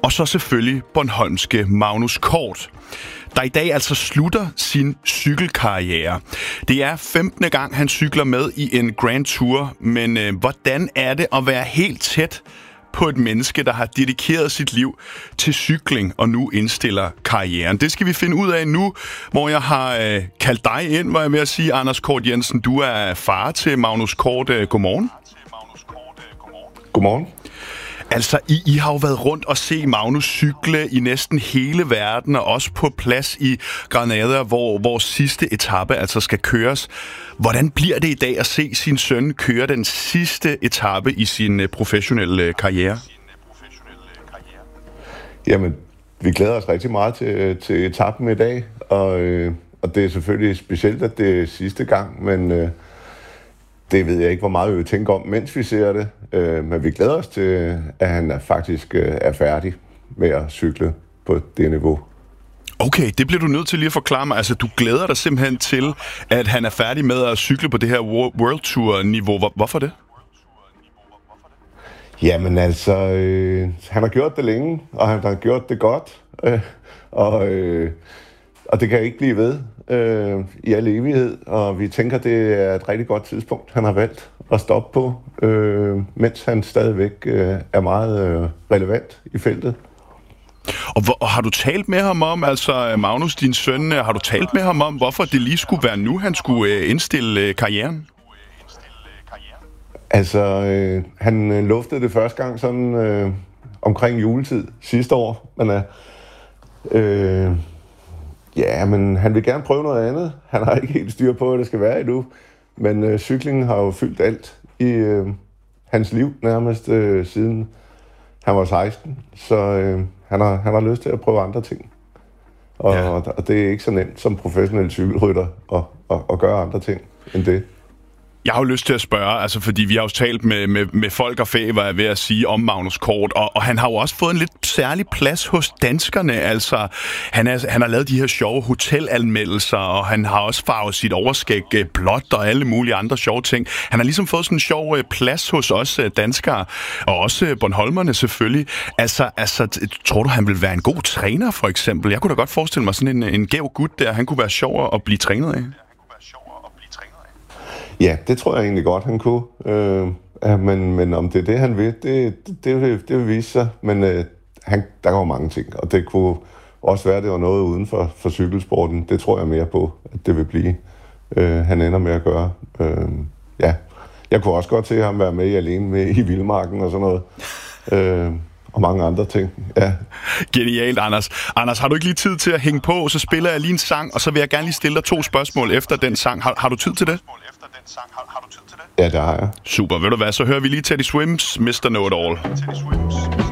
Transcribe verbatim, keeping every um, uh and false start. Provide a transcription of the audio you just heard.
Og så selvfølgelig bornholmske Magnus Kort, der i dag altså slutter sin cykelkarriere. Det er femtende gang, han cykler med i en Grand Tour, men øh, hvordan er det at være helt tæt på et menneske, der har dedikeret sit liv til cykling og nu indstiller karrieren? Det skal vi finde ud af nu, hvor jeg har øh, kaldt dig ind, hvor jeg vil sige, Anders Kort Jensen, du er far til Magnus Kort. Godmorgen. Godmorgen. Altså, I, I har jo været rundt og se Magnus cykle i næsten hele verden, og også på plads i Granada, hvor vores sidste etape altså skal køres. Hvordan bliver det i dag at se sin søn køre den sidste etape i sin professionelle karriere? Jamen, vi glæder os rigtig meget til, til etappen i dag, og, øh, og det er selvfølgelig specielt, at det er sidste gang, men øh, det ved jeg ikke, hvor meget vi vil tænke om, mens vi ser det. Øh, men vi glæder os til, at han er faktisk øh, er færdig med at cykle på det niveau. Okay, det bliver du nødt til lige at forklare mig. Altså, du glæder dig simpelthen til, at han er færdig med at cykle på det her World Tour-niveau. Hvor, hvorfor det? Jamen altså, øh, han har gjort det længe, og han har gjort det godt. Øh, og, øh, og det kan ikke blive ved øh, i al evighed. Og vi tænker, det er et rigtig godt tidspunkt, han har valgt at stoppe på, øh, mens han stadigvæk øh, er meget øh, relevant i feltet. Og, hvor, og har du talt med ham om, altså Magnus, din søn, har du talt med ham om, hvorfor det lige skulle være nu, han skulle øh, indstille øh, karrieren? Altså, øh, han øh, luftede det første gang sådan øh, omkring juletid sidste år, men øh, øh, ja, men han vil gerne prøve noget andet. Han har ikke helt styr på, hvad det skal være endnu, men øh, cyklingen har jo fyldt alt i øh, hans liv nærmest øh, siden han var seksten, så øh, han, har, han har lyst til at prøve andre ting. Og, ja. og, og det er ikke så nemt som professionel cykelrytter at, at, at gøre andre ting end det. Jeg har jo lyst til at spørge, altså fordi vi har jo talt med, med, med folk og fæ, hvad jeg ved at sige, om Magnus Kort, og, og han har jo også fået en lidt særlig plads hos danskerne. Altså, han, er, han har lavet de her sjove hotelanmeldelser, og han har også farvet sit overskæg blåt og alle mulige andre sjove ting. Han har ligesom fået sådan en sjov plads hos os danskere, og også bornholmerne selvfølgelig. Altså, altså, tror du, han vil være en god træner, for eksempel? Jeg kunne da godt forestille mig sådan en, en gæv gut der, han kunne være sjov at blive trænet af. Ja, det tror jeg egentlig godt, han kunne. Øh, ja, men, men om det er det, han vil, det, det, det, vil, det vil vise sig. Men øh, han, der går mange ting, og det kunne også være, det var noget uden for, for cykelsporten. Det tror jeg mere på, at det vil blive. Øh, han ender med at gøre. Øh, ja, jeg kunne også godt se ham være med i alene med i Vildmarken og sådan noget. Øh, og mange andre ting, ja. Genialt, Anders. Anders, har du ikke lige tid til at hænge på, så spiller jeg lige en sang, og så vil jeg gerne lige stille dig to spørgsmål efter den sang. Har, har du tid til det? Har, har du tid til det? Ja, det har jeg. Super. Ved du hvad, så hører vi lige Teddy Swims, mister Know It All. Teddy Swims.